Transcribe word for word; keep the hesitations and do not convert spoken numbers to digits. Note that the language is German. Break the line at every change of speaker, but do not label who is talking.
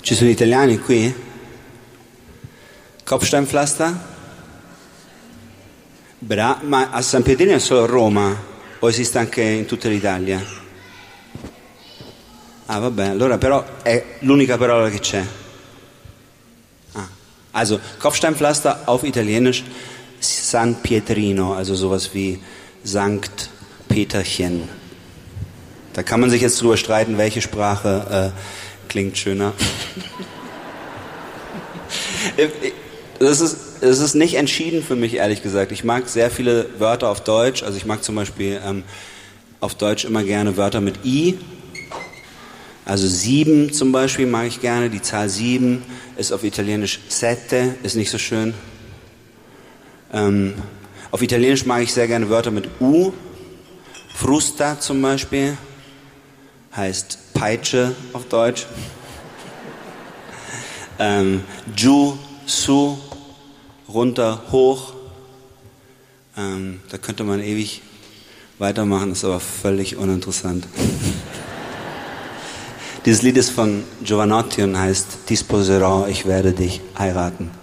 Ci sono italiani qui? Kopfsteinpflaster? Bra- ma a San Pietrino è solo a Roma o esiste anche in tutta l'Italia? Ah, vabbè, allora però è l'unica parola che c'è. Ah. Also Kopfsteinpflaster auf Italienisch San Pietrino, also sowas wie Sankt Peterchen. Da kann man sich jetzt drüber streiten, welche Sprache äh, klingt schöner. Das ist, das ist nicht entschieden für mich, ehrlich gesagt. Ich mag sehr viele Wörter auf Deutsch. Also ich mag zum Beispiel ähm, auf Deutsch immer gerne Wörter mit I. Also sieben zum Beispiel mag ich gerne. Die Zahl sieben ist auf Italienisch sette, ist nicht so schön. Ähm, auf Italienisch mag ich sehr gerne Wörter mit U. Frusta zum Beispiel heißt Peitsche auf Deutsch. Ähm, giù, su, runter, hoch. Ähm, da könnte man ewig weitermachen, ist aber völlig uninteressant. Dieses Lied ist von Giovanotti und heißt Ti sposerò, ich werde dich heiraten.